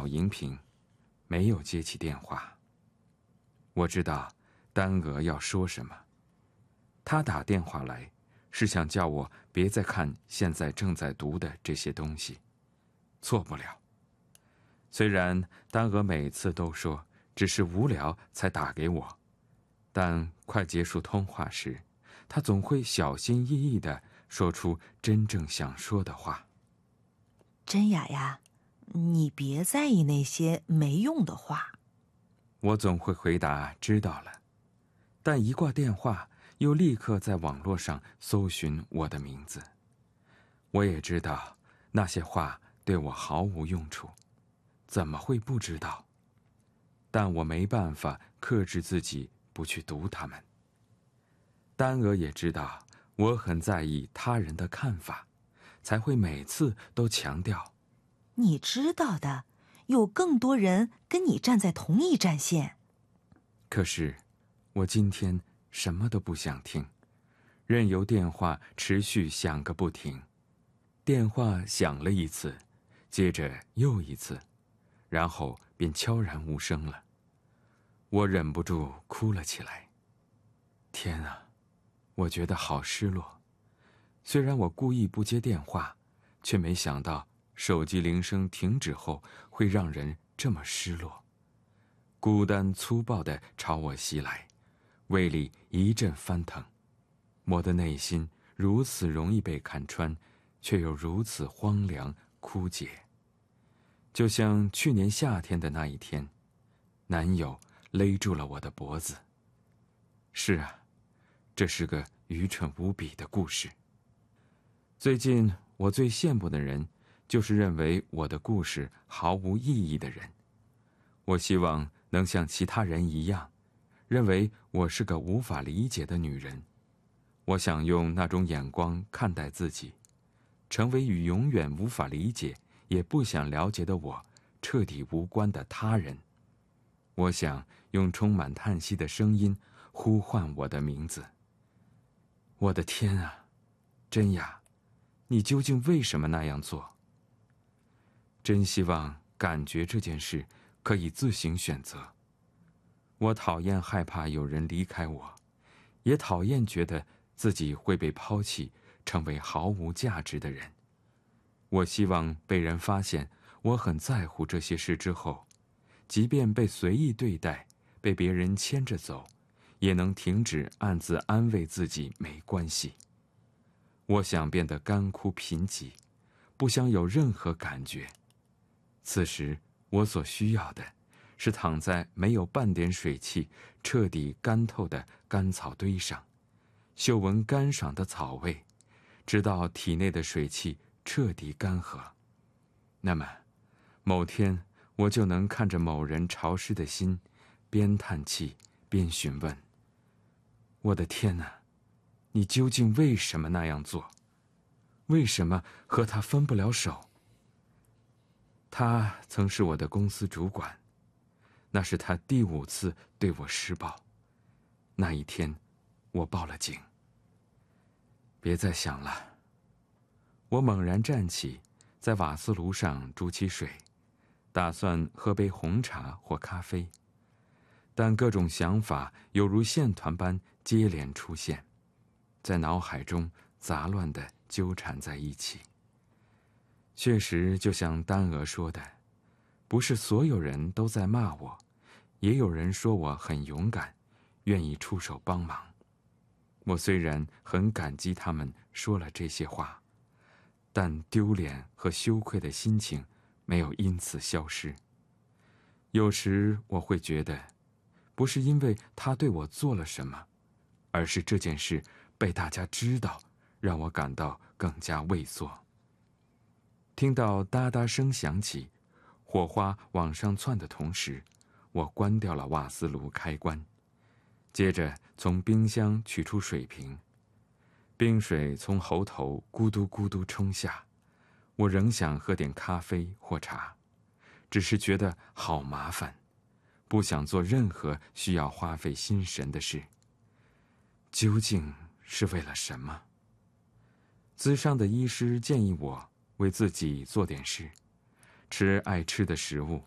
荧屏，没有接起电话。我知道丹娥要说什么，她打电话来是想叫我别再看现在正在读的这些东西，错不了。虽然丹娥每次都说只是无聊才打给我，但快结束通话时，她总会小心翼翼地说出真正想说的话。 真雅呀，你别在意那些没用的话。 我总会回答知道了，但一挂电话又立刻在网络上搜寻我的名字。我也知道那些话对我毫无用处，怎么会不知道？但我没办法克制自己不去读它们。丹娥也知道我很在意他人的看法，才会每次都强调， 你知道的，有更多人跟你站在同一战线。 可是我今天什么都不想听，任由电话持续响个不停。电话响了一次，接着又一次，然后便悄然无声了。我忍不住哭了起来。天啊，我觉得好失落。虽然我故意不接电话，却没想到手机铃声停止后会让人这么失落。孤单粗暴地朝我袭来，胃里一阵翻腾。我的内心如此容易被看穿，却又如此荒凉枯竭。就像去年夏天的那一天，男友勒住了我的脖子。是啊，这是个愚蠢无比的故事。最近我最羡慕的人，就是认为我的故事毫无意义的人。我希望能像其他人一样，认为我是个无法理解的女人。我想用那种眼光看待自己，成为与永远无法理解也不想了解的我彻底无关的他人。我想用充满叹息的声音呼唤我的名字。我的天啊，真雅，你究竟为什么那样做？真希望感觉这件事可以自行选择。我讨厌害怕有人离开我，也讨厌觉得自己会被抛弃，成为毫无价值的人。我希望被人发现我很在乎这些事之后，即便被随意对待，被别人牵着走，也能停止暗自安慰自己没关系。我想变得干枯贫瘠，不想有任何感觉。此时我所需要的是躺在没有半点水汽、彻底干透的干草堆上，嗅闻干爽的草味，直到体内的水汽彻底干涸。那么某天我就能看着某人潮湿的心，边叹气边询问，我的天哪，你究竟为什么那样做？为什么和他分不了手？他曾是我的公司主管，那是他第5次对我施暴。那一天我报了警。别再想了。我猛然站起，在瓦斯炉上煮起水，打算喝杯红茶或咖啡，但各种想法犹如线团般接连出现，在脑海中杂乱地纠缠在一起。确实就像丹娥说的，不是所有人都在骂我，也有人说我很勇敢，愿意出手帮忙。我虽然很感激他们说了这些话，但丢脸和羞愧的心情没有因此消失。有时我会觉得，不是因为他对我做了什么，而是这件事被大家知道，让我感到更加畏缩。听到哒哒声响起，火花往上窜的同时，我关掉了瓦斯炉开关，接着从冰箱取出水瓶，冰水从喉头咕嘟咕嘟冲下。我仍想喝点咖啡或茶，只是觉得好麻烦，不想做任何需要花费心神的事。究竟是为了什么？咨商的医师建议我为自己做点事，吃爱吃的食物，